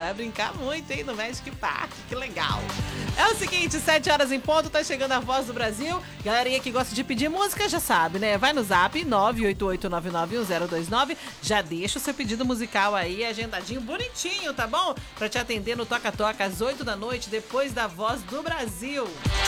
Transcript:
vai brincar muito, hein, no Magic Park, que legal. É o seguinte, 7 horas em ponto, tá chegando a Voz do Brasil. Galerinha que gosta de pedir música já sabe, né? Vai no zap 988991029, já deixa o seu pedido musical aí, agendadinho, bonitinho, tá bom? Pra te atender no Toca Toca às 8 da noite, depois da Voz do Brasil.